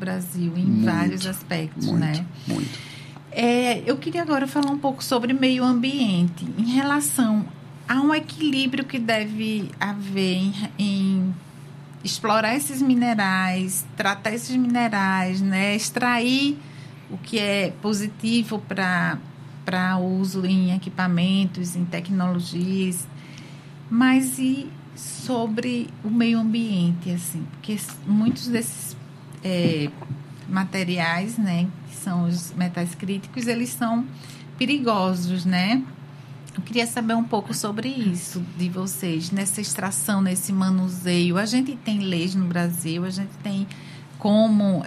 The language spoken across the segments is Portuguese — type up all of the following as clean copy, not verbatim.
Brasil em Muito, vários aspectos, muito, né? Muito. Eu queria agora falar um pouco sobre meio ambiente, em relação a um equilíbrio que deve haver em explorar esses minerais, tratar esses minerais, né? Extrair o que é positivo para uso em equipamentos, em tecnologias, mas e sobre o meio ambiente, assim, porque muitos desses materiais, né, que são os metais críticos, eles são perigosos, né? Eu queria saber um pouco sobre isso de vocês, nessa extração, nesse manuseio. A gente tem leis no Brasil, a gente tem como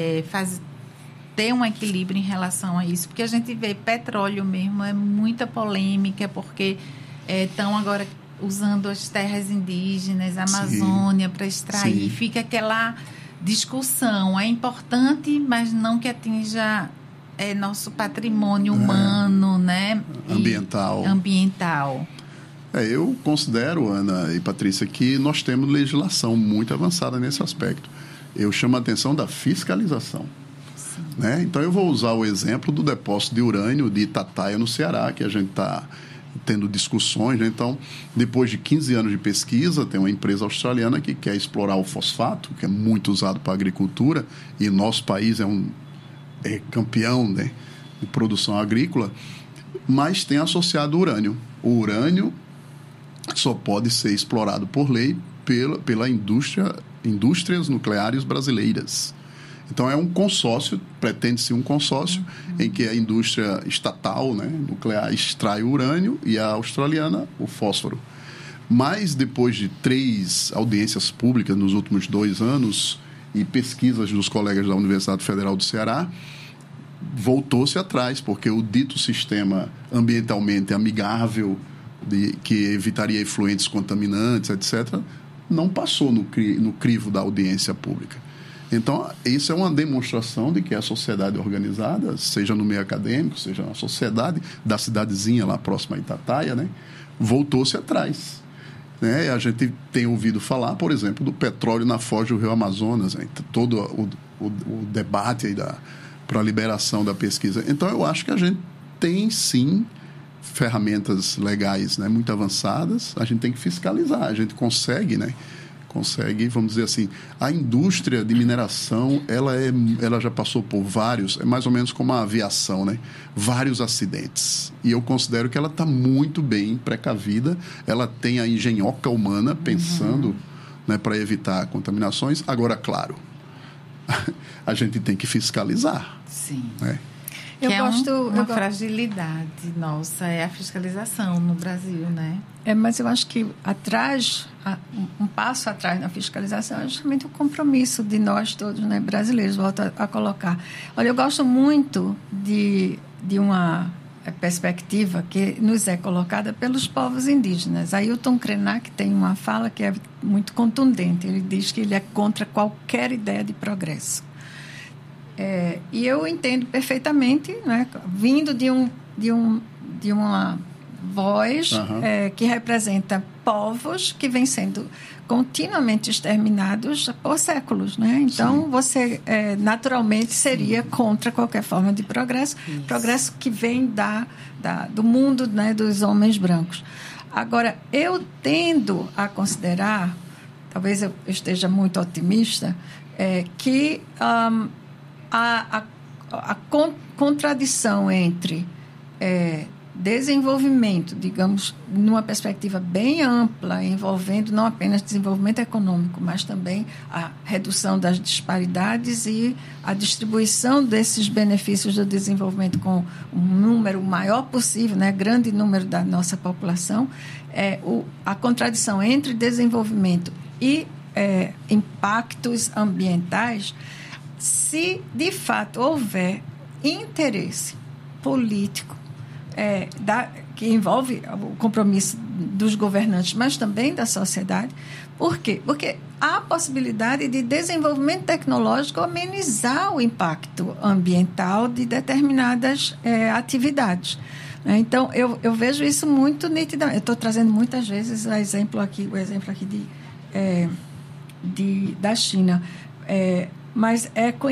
ter um equilíbrio em relação a isso, porque a gente vê petróleo mesmo, é muita polêmica, porque estão agora usando as terras indígenas, a Amazônia, para extrair. Sim. Fica aquela discussão. É importante, mas não que atinja nosso patrimônio humano, né? Ambiental. Eu considero, Ana e Patrícia, que nós temos legislação muito avançada nesse aspecto. Eu chamo a atenção da fiscalização. Né? Então, eu vou usar o exemplo do depósito de urânio de Itatiaia, no Ceará, que a gente está tendo discussões. Né? Então, depois de 15 anos de pesquisa, tem uma empresa australiana que quer explorar o fosfato, que é muito usado para a agricultura, e nosso país é campeão, né, de produção agrícola, mas tem associado o urânio. O urânio só pode ser explorado por lei pela indústrias nucleares brasileiras. Então, é um consórcio, pretende-se um consórcio, em que a indústria estatal, né, nuclear extrai o urânio e a australiana o fósforo. Mas, depois de 3 audiências públicas nos últimos 2 anos e pesquisas dos colegas da Universidade Federal do Ceará, voltou-se atrás, porque o dito sistema ambientalmente amigável, que evitaria efluentes contaminantes, etc., não passou no crivo da audiência pública. Então, isso é uma demonstração de que a sociedade organizada, seja no meio acadêmico, seja na sociedade da cidadezinha lá próxima a Itatiaia, né, voltou-se atrás. Né? A gente tem ouvido falar, por exemplo, do petróleo na foz do Rio Amazonas, né? Todo o debate aí para a liberação da pesquisa. Então, eu acho que a gente tem, sim, ferramentas legais, né, muito avançadas. A gente tem que fiscalizar. A gente consegue, vamos dizer assim, a indústria de mineração, ela já passou por vários, é mais ou menos como a aviação, né? Vários acidentes. E eu considero que ela está muito bem precavida, ela tem a engenhoca humana pensando, né, para evitar contaminações. Agora, claro, a gente tem que fiscalizar. Sim. Né? Uma fragilidade nossa, é a fiscalização no Brasil, né? Mas eu acho que um passo atrás na fiscalização é justamente o compromisso de nós todos, né, brasileiros, volto a colocar. Olha, eu gosto muito de uma perspectiva que nos é colocada pelos povos indígenas. Ailton Krenak tem uma fala que é muito contundente. Ele diz que ele é contra qualquer ideia de progresso. E eu entendo perfeitamente, né, vindo de uma voz que representa povos que vêm sendo continuamente exterminados por séculos, né? Então, você naturalmente seria contra qualquer forma de progresso. Isso. Progresso que vem do mundo, né, dos homens brancos. Agora, eu tendo a considerar, talvez eu esteja muito otimista, que a contradição entre desenvolvimento, digamos, numa perspectiva bem ampla, envolvendo não apenas desenvolvimento econômico, mas também a redução das disparidades e a distribuição desses benefícios do desenvolvimento com um número maior possível, né, grande número da nossa população, a contradição entre desenvolvimento e impactos ambientais. Se, de fato, houver interesse político que envolve o compromisso dos governantes, mas também da sociedade. Por quê? Porque há a possibilidade de desenvolvimento tecnológico amenizar o impacto ambiental de determinadas atividades. Então, eu vejo isso muito nitidamente. Eu estou trazendo muitas vezes o exemplo aqui da China. Mas